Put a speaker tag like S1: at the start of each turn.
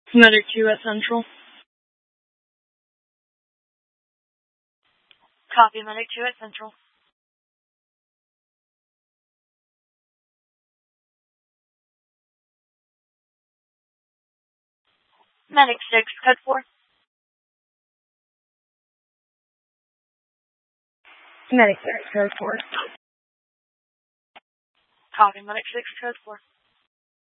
S1: Medic 2 at Central.
S2: Copy, Medic 2 at Central. Medic 6, code 4.
S1: Medic 6, code 4.
S2: Copy, Medic 6, code 4.